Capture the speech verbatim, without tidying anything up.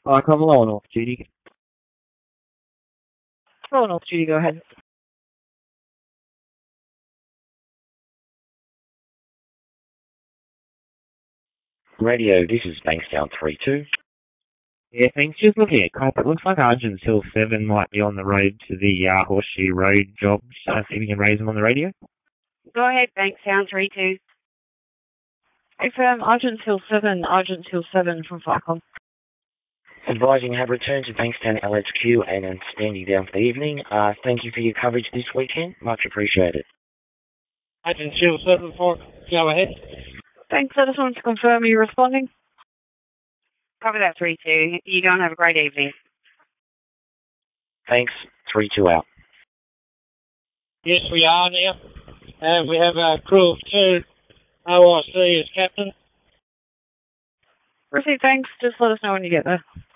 I come along off duty. Go on off duty, go ahead. Radio, this is Bankstown three two. Yeah, thanks. Just looking at Cop, it looks like Argent Hill seven might be on the road to the uh, Horseshoe Road jobs. Uh, see if you can raise them on the radio. Go ahead, Bankstown three two. Confirm Argent Hill seven, Argent Hill seven from Falcon. Advising have returned to Bankstown L H Q and I'm standing down for the evening. Uh, thank you for your coverage this weekend. Much appreciated. Argent Hill seven four, go ahead. Thanks, I just wanted to confirm you're responding. Cover that three two. You go and have a great evening. Thanks. three two out. Yes, we are now. Uh, we have a crew of two. O I C as captain. Receive, thanks. Just let us know when you get there.